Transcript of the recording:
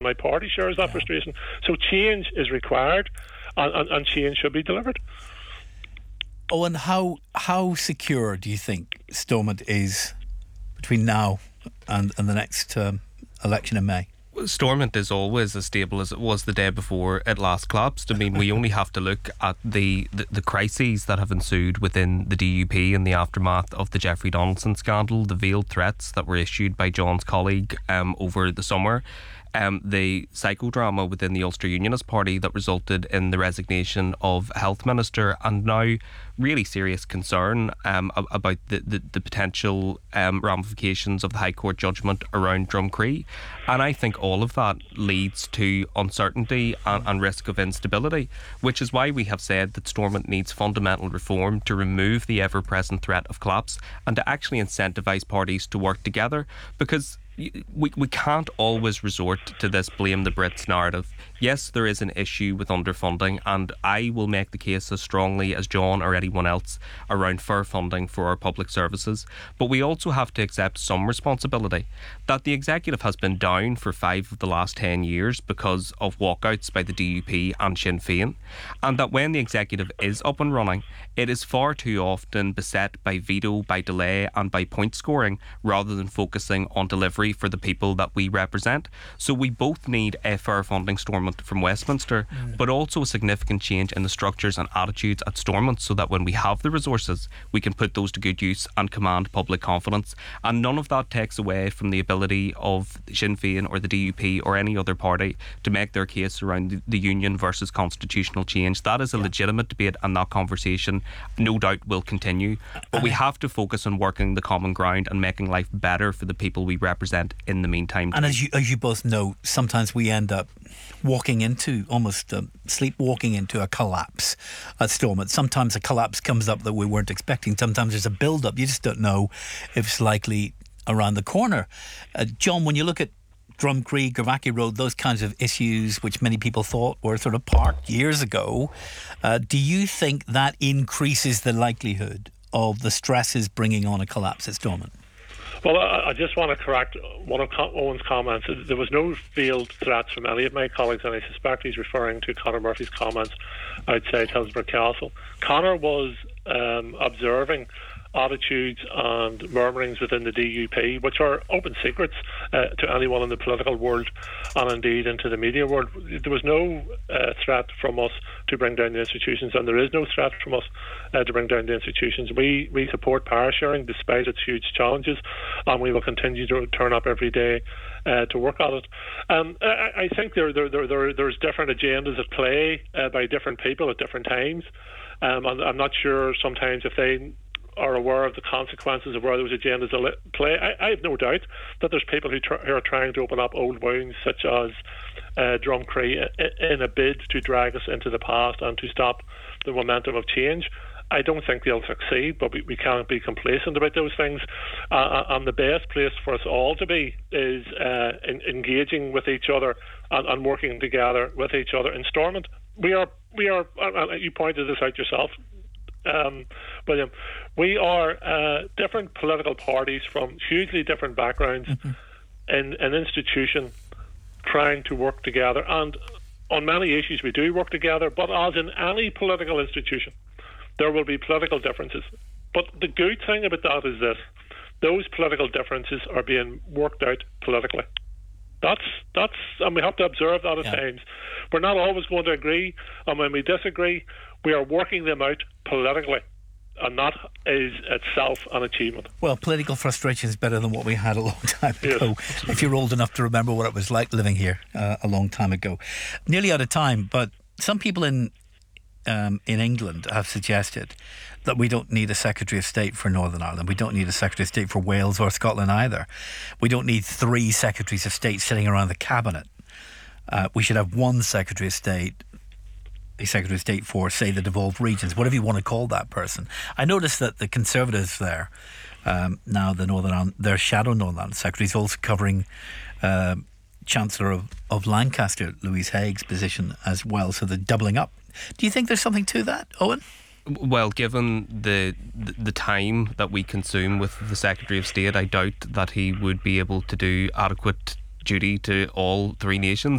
my party shares that frustration. So change is required, and change should be delivered. Oh, and how secure do you think Stormont is between now and the next election in May? Stormont is always as stable as it was the day before it last collapsed. I mean, we only have to look at the crises that have ensued within the DUP in the aftermath of the Jeffrey Donaldson scandal, the veiled threats that were issued by John's colleague over the summer, the psychodrama within the Ulster Unionist Party that resulted in the resignation of Health Minister, and now really serious concern about the potential ramifications of the High Court judgment around Drumcree. And I think all of that leads to uncertainty and risk of instability, which is why we have said that Stormont needs fundamental reform to remove the ever-present threat of collapse and to actually incentivise parties to work together, because we can't always resort to this blame the Brits narrative. Yes, there is an issue with underfunding, and I will make the case as strongly as John or anyone else around fair funding for our public services. But we also have to accept some responsibility that the executive has been down for 5 of the last 10 years because of walkouts by the DUP and Sinn Féin, and that when the executive is up and running, it is far too often beset by veto, by delay and by point scoring, rather than focusing on delivery for the people that we represent. So we both need a fair funding Stormont from Westminster, but also a significant change in the structures and attitudes at Stormont, so that when we have the resources, we can put those to good use and command public confidence. And none of that takes away from the ability of Sinn Féin or the DUP or any other party to make their case around the union versus constitutional change. That is a legitimate debate, and that conversation no doubt will continue. But we have to focus on working the common ground and making life better for the people we represent in the meantime. And as you both know, sometimes we end up walking into, almost sleepwalking into a collapse at Stormont. Sometimes a collapse comes up that we weren't expecting. Sometimes there's a build-up. You just don't know if it's likely around the corner. John, when you look at Drumcree, Gravaki Road, those kinds of issues which many people thought were sort of parked years ago, do you think that increases the likelihood of the stresses bringing on a collapse at Stormont? Well, I just want to correct one of Owen's comments. There was no veiled threats from any of my colleagues, and I suspect he's referring to Conor Murphy's comments outside Hillsborough Castle. Conor was observing attitudes and murmurings within the DUP, which are open secrets to anyone in the political world and indeed into the media world. There was no threat from us to bring down the institutions, and there is no threat from us to bring down the institutions. We support power sharing despite its huge challenges, and we will continue to turn up every day to work at it. I think there's different agendas at play by different people at different times. I'm not sure sometimes if they are aware of the consequences of where those agendas play. I have no doubt that there's people who are trying to open up old wounds, such as Drumcree, in a bid to drag us into the past and to stop the momentum of change. I don't think they'll succeed, but we can't be complacent about those things. And the best place for us all to be is engaging with each other and working together with each other. In Stormont, we are. You pointed this out yourself, William. We are different political parties from hugely different backgrounds in an institution trying to work together. And on many issues we do work together, but as in any political institution, there will be political differences. But the good thing about that is this: those political differences are being worked out politically. That's and we have to observe that at times. We're not always going to agree, and when we disagree, we are working them out politically, and that is itself an achievement. Well, political frustration is better than what we had a long time ago. Yes. If you're old enough to remember what it was like living here a long time ago. Nearly out of time, but some people in England have suggested that we don't need a Secretary of State for Northern Ireland. We don't need a Secretary of State for Wales or Scotland either. We don't need 3 Secretaries of State sitting around the Cabinet. We should have one Secretary of State, a Secretary of State for, say, the devolved regions, whatever you want to call that person. I noticed that the Conservatives there, now the Northern Ireland, their shadow Northern Ireland Secretary is also covering Chancellor of Lancaster, Louise Haig's position as well, so they're doubling up. Do you think there's something to that, Owen? Well, given the time that we consume with the Secretary of State, I doubt that he would be able to do adequate duty to all 3 nations.